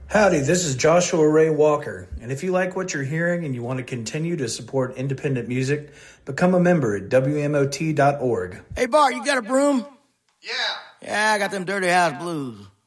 Howdy, this is Joshua Ray Walker, and if you like what you're hearing and you want to continue to support independent music, become a member at WMOT.org. Hey, Bart, you got a broom? Yeah. Yeah, I got them dirty house blues.